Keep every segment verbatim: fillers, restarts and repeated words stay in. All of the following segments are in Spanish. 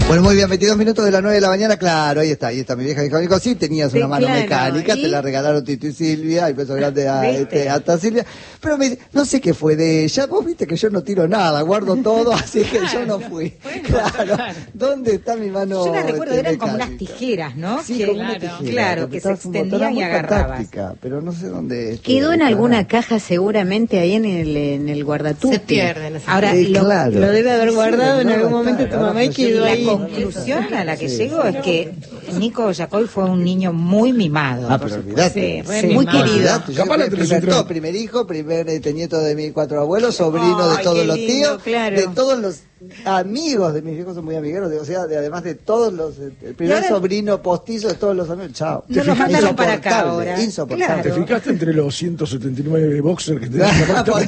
Bueno, muy bien, veintidós minutos de las nueve de la mañana, claro, ahí está, ahí está mi vieja dijo, Nico, sí, tenías una sí, mano claro, mecánica, ¿y? Te la regalaron Tito y Silvia, y beso grande a, este, hasta Silvia, pero me dice, no sé qué fue de ella, vos viste que yo no tiro nada, guardo todo, así que claro, yo no fui. Bueno, claro. claro, ¿dónde está mi mano? Yo la recuerdo, este, eran mecánica? como unas tijeras, ¿no? Sí, que, como claro, una tijera, claro, que se extendían y agarrabas. Táctica, pero no sé dónde... Este, Quedó en alguna estará. Caja seguramente ahí en el, en el guardatute. Se pierden. Ahora, sí, lo, claro. lo debe haber guardado sí, en algún momento estar, tu mamá y quedó la ahí. Conclusión a la que sí, llego es que Nico Yacoy fue un niño muy mimado. Ah, pero olvidate. Sí, sí, muy querido. Capaz primer, todo, primer hijo, primer este, nieto de mis cuatro abuelos, sobrino oh, de todos los lindo, tíos, claro. de todos los amigos de mis viejos, son muy amigueros, de, o sea, de, además de todos los, el primer ahora, sobrino postizo de todos los amigos, chao. No nos mandaron para acá ahora. Insoportable. Claro. ¿Te fijaste entre los ciento setenta y nueve boxers que tenías?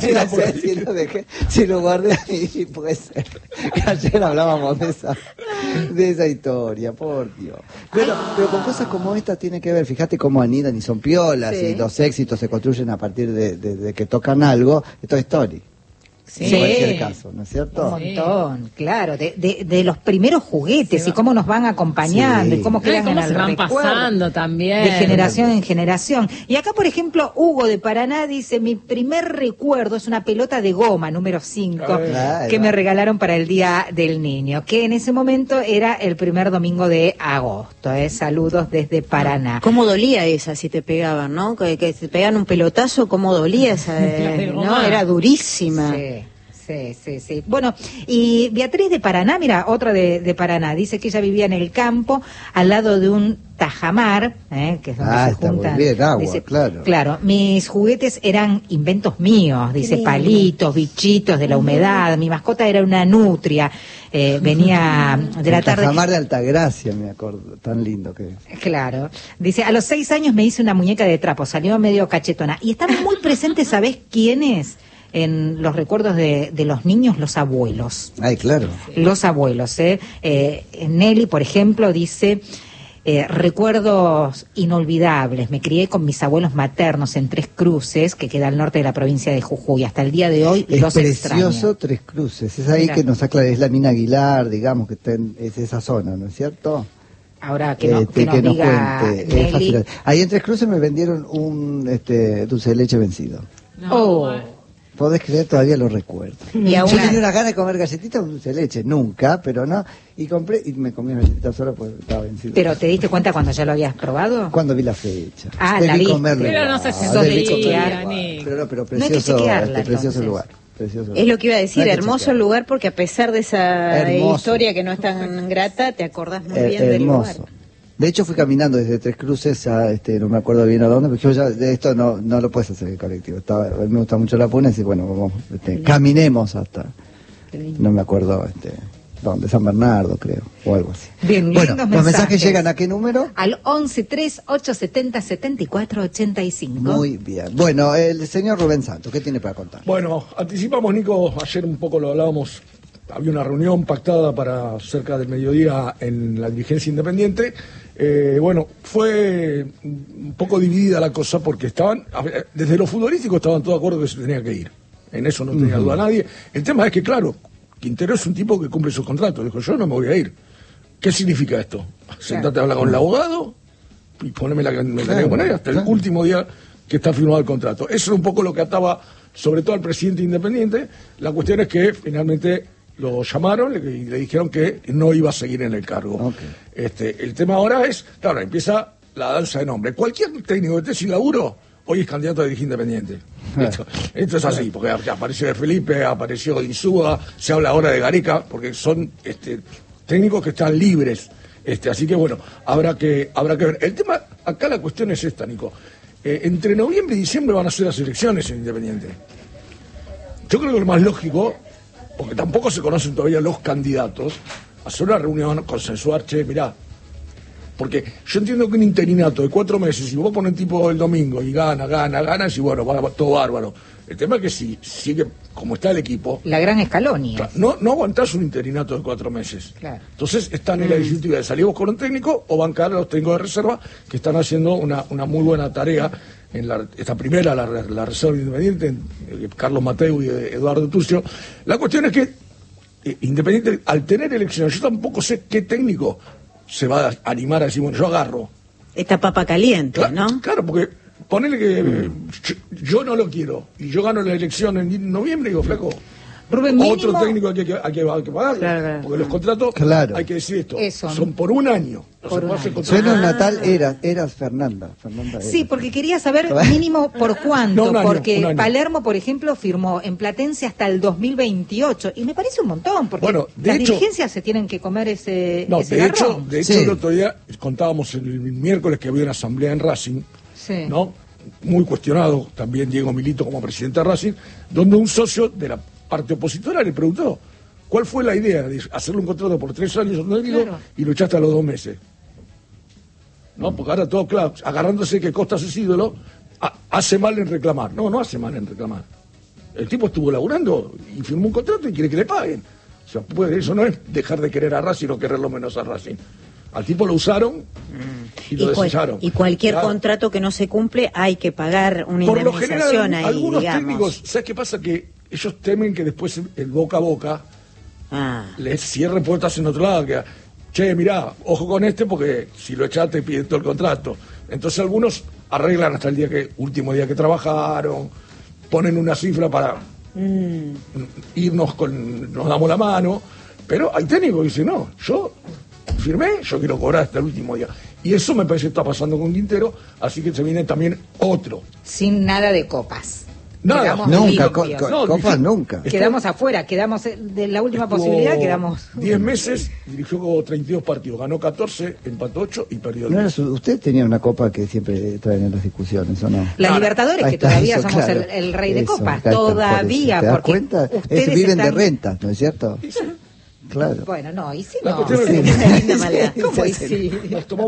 Si lo dejé, si lo guardé ahí, puede ser. Ayer hablábamos de esa, de esa historia, por Dios. Pero, pero con cosas como esta tiene que ver, fíjate cómo anidan y son piolas, sí. y los éxitos se construyen a partir de, de, de que tocan algo, esto es Story. Sí. En cualquier caso, ¿no es cierto? Un montón, claro, de, de, de los primeros juguetes y cómo nos van acompañando sí. y cómo quedan no, y cómo en el se van recuerdo, pasando también. De generación en generación. Y acá, por ejemplo, Hugo de Paraná dice, mi primer recuerdo es una pelota de goma, número cinco, Ay, que me regalaron para el Día del Niño, que en ese momento era el primer domingo de agosto. ¿eh? Saludos desde Paraná. ¿Cómo dolía esa si te pegaban, no? Que, que te pegan un pelotazo, ¿cómo dolía esa? Eh, ¿no? Era durísima. Sí. Sí, sí, sí. Bueno, y Beatriz de Paraná, mira, otra de, de Paraná, dice que ella vivía en el campo, al lado de un tajamar, ¿eh? Que es donde ah, se juntan. Muy bien, agua, dice, claro. Claro, mis juguetes eran inventos míos, dice, palitos, bichitos de la humedad, mi mascota era una nutria, eh, venía de la el tarde. Tajamar de Altagracia, me acuerdo, tan lindo que es. Claro, dice, a los seis años me hice una muñeca de trapo, salió medio cachetona, y estaba muy presente, ¿sabés quién es? En los recuerdos de, de los niños, los abuelos. Ay, claro. Los abuelos, ¿eh? eh Nelly, por ejemplo, dice, eh, recuerdos inolvidables. Me crié con mis abuelos maternos en Tres Cruces, que queda al norte de la provincia de Jujuy. Hasta el día de hoy es los extraño. Es precioso Tres Cruces. Es ahí Mira. Que nos aclara, es la mina Aguilar, digamos, que está en es esa zona, ¿no es cierto? Ahora que, no, este, que, que nos, nos diga cuente. Es fácil. Ahí en Tres Cruces me vendieron un este, dulce de leche vencido. No, oh. Podés creer, todavía lo recuerdo. Y Yo una... tenía una gana de comer galletitas con dulce de leche, nunca, pero no. Y compré, y me comí galletitas sola porque estaba vencido. ¿Pero te diste cuenta cuando ya lo habías probado? Cuando vi la fecha. Ah, debí la viste. Comerlo pero igual. no sé si sos debí de chequear, ni... Pero no, pero no hay que precioso, chequearla, este, precioso entonces. lugar. Precioso. Es lo que iba a decir, no hermoso chequear. lugar porque a pesar de esa Hermoso. historia que no es tan grata, te acordás muy Eh, bien hermoso. del lugar. De hecho fui caminando desde Tres Cruces a, este, no me acuerdo bien a dónde, porque yo ya de esto no no lo puedes hacer en el colectivo. Estaba, a mí me gusta mucho la Puna y decir, bueno, vamos, este, caminemos hasta, no me acuerdo, este, dónde, San Bernardo creo, o algo así. Bien, bueno, lindos los mensajes. mensajes Llegan a qué número? Al once tres ocho setenta setenta y cuatro ochenta y cinco. Muy bien. Bueno, el señor Rubén Santos, ¿qué tiene para contar? Bueno, anticipamos, Nico, ayer un poco lo hablábamos. Había una reunión pactada para cerca del mediodía en la dirigencia independiente. Eh, bueno, fue un poco dividida la cosa porque estaban, desde lo futbolístico estaban todos de acuerdo que se tenía que ir. En eso no tenía uh-huh. duda nadie. El tema es que, claro, Quintero es un tipo que cumple sus contratos. Dijo, yo no me voy a ir. ¿Qué significa esto? Sentate a hablar con el abogado y poneme la, me la claro, con él hasta claro. el último día que está firmado el contrato. Eso era un poco lo que ataba, sobre todo al presidente independiente. La cuestión es que finalmente lo llamaron y le dijeron que no iba a seguir en el cargo. Okay. Este, el tema ahora es, claro, empieza la danza de nombre. Cualquier técnico que esté sin laburo, hoy es candidato a dirigir Independiente. Esto, esto es así, porque apareció de Felipe, apareció de Insúa, se habla ahora de Gareca, porque son este, técnicos que están libres. Este, así que bueno, habrá que, habrá que ver. El tema, acá la cuestión es esta, Nico. Eh, entre noviembre y diciembre van a ser las elecciones en Independiente. Yo creo que lo más lógico, porque tampoco se conocen todavía los candidatos, hacer una reunión, consensuar, che, mirá, porque yo entiendo que un interinato de cuatro meses, si vos pones tipo el domingo y gana, gana, gana, y bueno, va todo bárbaro. El tema es que si sigue como está el equipo... La gran Scaloni. No, no aguantás un interinato de cuatro meses. Claro. Entonces están en la disyuntiva de salir vos con un técnico o bancar a los técnicos de reserva que están haciendo una, una muy buena tarea en la, esta primera, la, la reserva independiente, eh, Carlos Mateu y Eduardo Tucio. La cuestión es que eh, Independiente, al tener elecciones, yo tampoco sé qué técnico se va a animar a decir, bueno, yo agarro. Esta papa caliente, Claro, ¿no? claro, porque ponele que eh, yo, yo no lo quiero y yo gano la elección en noviembre y digo, flaco, Rubén, otro mínimo- técnico hay que, hay que, hay que pagarle, Claro, claro. porque los contratos, Claro. hay que decir esto, Eso. son por un año. No Por se un puede hacer año. contrato. Suena Ah. natal, era, eras Fernanda. Fernanda Sí, era. porque quería saber mínimo por cuánto, No, un año, porque un año. Palermo, por ejemplo, firmó en Platense hasta el dos mil veintiocho, y me parece un montón, porque Bueno, de las hecho- dirigencias se tienen que comer ese, No, ese de hecho, garrón. de hecho Sí. el otro día contábamos el miércoles que había una asamblea en Racing, Sí. ¿no? Muy cuestionado también Diego Milito como presidente de Racing, donde un socio de la parte opositora le preguntó cuál fue la idea de hacerle un contrato por tres años a un técnico Claro. y lo echaste a los dos meses. ¿No? Porque ahora todo, claro, agarrándose que Costas es ídolo, ha- hace mal en reclamar. No, no hace mal en reclamar. El tipo estuvo laburando y firmó un contrato y quiere que le paguen. O sea, puede, eso no es dejar de querer a Racing o quererlo menos a Racing. Al tipo lo usaron y lo Y, cual- desecharon. y cualquier Claro. contrato que no se cumple hay que pagar una Por lo indemnización general, ahí, algunos digamos. técnicos, ¿sabes qué pasa? Que ellos temen que después el- el boca a boca Ah, les cierren puertas en otro lado. Que, che, mirá, ojo con este porque si lo echaste piden todo el contrato. Entonces algunos arreglan hasta el día que último día que trabajaron, ponen una cifra para mm, irnos con, nos damos la mano, pero hay técnicos que dicen, no, yo firmé, yo quiero cobrar hasta el último día. Y eso me parece que está pasando con Quintero, así que se viene también otro. Sin nada de copas. Nada. Quedamos Nunca, co- limpios. co- No, copas dije- nunca. Quedamos afuera, quedamos eh, de la última Estuvo posibilidad, quedamos. diez meses, dirigió como treinta y dos partidos, ganó catorce, empató ocho y perdió No era diez. su- usted tenía una copa que siempre traen en las discusiones, ¿o no? La Claro. Libertadores, Ahí que está, todavía eso, somos claro. el, el rey de Eso, copas, acá está, por eso. todavía, ¿Te das porque cuenta? Es- ustedes viven están... de rentas, ¿no es cierto? Claro. Bueno, no, y si La no. cuestión es- Sí, una linda maldad. ¿Cómo y Sí, si? Nos tomamos